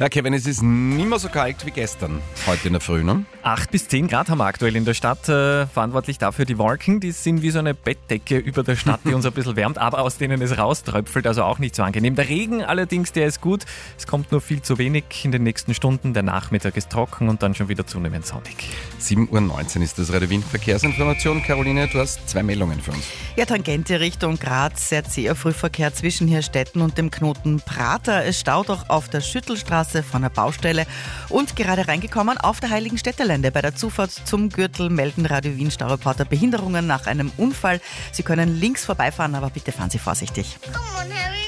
Ja, Kevin, es ist nicht mehr so kalt wie gestern, heute in der Früh, ne? 8 bis 10 Grad haben wir aktuell in der Stadt. Verantwortlich dafür die Wolken, die sind wie so eine Bettdecke über der Stadt, die uns ein bisschen wärmt, aber aus denen es rauströpfelt, also auch nicht so angenehm. Der Regen allerdings, der ist gut. Es kommt nur viel zu wenig in den nächsten Stunden. Der Nachmittag ist trocken und dann schon wieder zunehmend sonnig. 7:19 Uhr ist das Radio Wien Verkehrsinformation. Caroline, du hast 2 Meldungen für uns. Ja, Tangente Richtung Graz, sehr zäher Frühverkehr zwischen Hirstetten und dem Knoten Prater. Es staut auch auf der Schüttelstraße von der Baustelle und gerade reingekommen auf der Heiligenstädtelände. Bei der Zufahrt zum Gürtel melden Radio Wien Staureporter Behinderungen nach einem Unfall. Sie können links vorbeifahren, aber bitte fahren Sie vorsichtig. Come on, Harry.